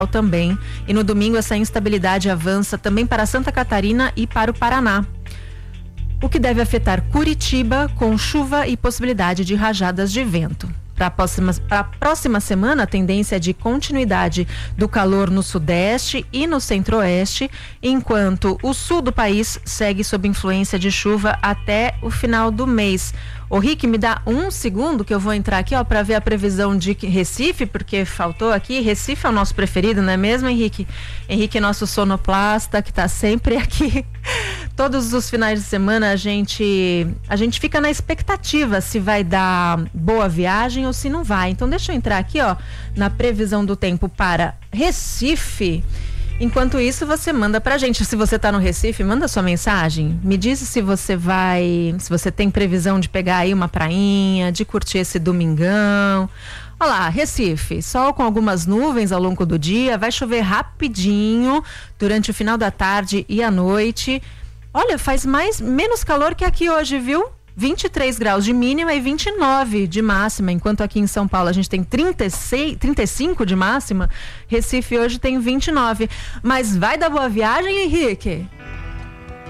também. E no domingo essa instabilidade avança também para Santa Catarina e para o Paraná, o que deve afetar Curitiba com chuva e possibilidade de rajadas de vento. Para a próxima semana, a tendência é de continuidade do calor no sudeste e no centro-oeste, enquanto o sul do país segue sob influência de chuva até o final do mês. Ô Rick, me dá um segundo que eu vou entrar aqui, ó, para ver a previsão de Recife, porque faltou aqui. Recife é o nosso preferido, não é mesmo, Henrique? Henrique é nosso sonoplasta, que está sempre aqui. Todos os finais de semana a gente fica na expectativa se vai dar boa viagem ou se não vai. Então deixa eu entrar aqui, ó, na previsão do tempo para Recife. Enquanto isso, você manda pra gente. Se você tá no Recife, manda sua mensagem. Me diz se você tem previsão de pegar aí uma prainha, de curtir esse domingão. Olá, Recife, sol com algumas nuvens ao longo do dia, vai chover rapidinho durante o final da tarde e à noite. Olha, faz menos calor que aqui hoje, viu? 23 graus de mínima e 29 de máxima, enquanto aqui em São Paulo a gente tem 35 de máxima, Recife hoje tem 29. Mas vai dar boa viagem, Henrique?